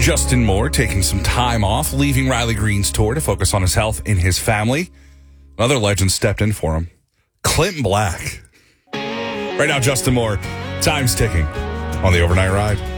Justin Moore taking some time off, leaving Riley Green's tour to focus on his health and his family. Another legend stepped in for him, Clint Black. Right now, Justin Moore, time's ticking on the Overnight Ride.